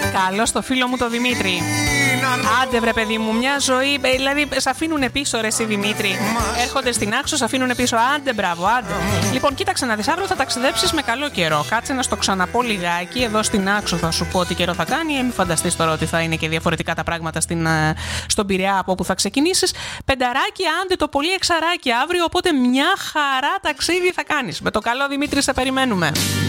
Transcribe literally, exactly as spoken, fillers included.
Καλό στο φίλο μου το Δημήτρη. Άντε βρε παιδί μου, μια ζωή. Δηλαδή, σε αφήνουν πίσω ρε εσύ Δημήτρη. Έρχονται στην Άξο, σε αφήνουν πίσω. Άντε, μπράβο, άντε. Λοιπόν, κοίταξε να δεις, αύριο θα ταξιδέψεις με καλό καιρό. Κάτσε να στο ξαναπώ λιγάκι. Εδώ στην Άξο θα σου πω τι καιρό θα κάνει. Ε, μην φανταστείς τώρα ότι θα είναι και διαφορετικά τα πράγματα στην, στον Πειραιά από όπου θα ξεκινήσεις. Πενταράκι, άντε το πολύ εξαράκι αύριο. Οπότε μια χαρά ταξίδι θα κάνεις. Με το καλό Δημήτρη, σε περιμένουμε.